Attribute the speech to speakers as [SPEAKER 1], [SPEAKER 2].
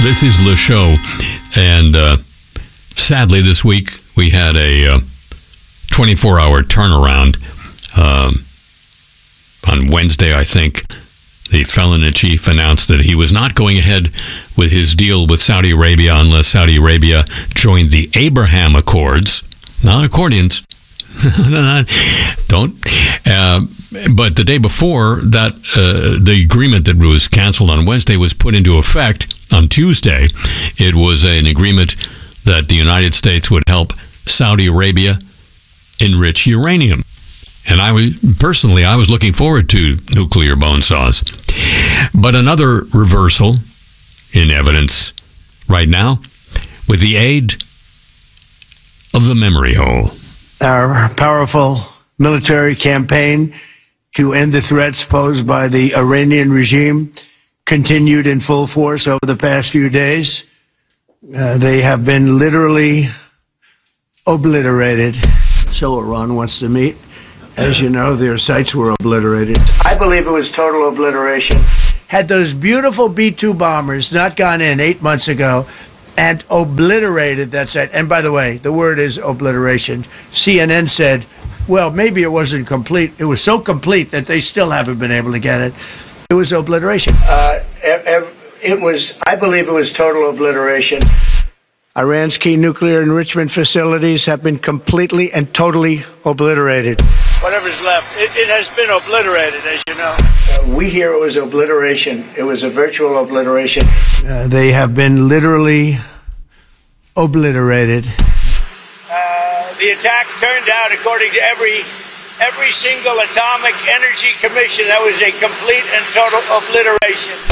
[SPEAKER 1] This is Le Show, and sadly this week we had a 24-hour turnaround. On Wednesday, I think, the felon-in-chief announced that he was not going ahead with his deal with Saudi Arabia unless Saudi Arabia joined the Abraham Accords, not accordions. Don't. But the day before that, the agreement that was canceled on Wednesday was put into effect on Tuesday. It was an agreement that the United States would help Saudi Arabia enrich uranium. And I was looking forward to nuclear bone saws. But another reversal in evidence right now with the aid of the memory hole.
[SPEAKER 2] Our powerful military campaign to end the threats posed by the Iranian regime continued in full force over the past few days. They have been literally obliterated. So Iran wants to meet. As you know, their sites were obliterated. I believe it was total obliteration. Had those beautiful B-2 bombers not gone in 8 months ago and obliterated that site, and by the way, the word is obliteration. CNN said, well, maybe it wasn't complete. It was so complete that they still haven't been able to get it. It was obliteration. I believe it was total obliteration. Iran's key nuclear enrichment facilities have been completely and totally obliterated. Whatever's left, it has been obliterated, as you know. We hear it was obliteration. It was a virtual obliteration. They have been literally obliterated. The attack turned out, according to every single atomic energy commission, that was a complete and total obliteration.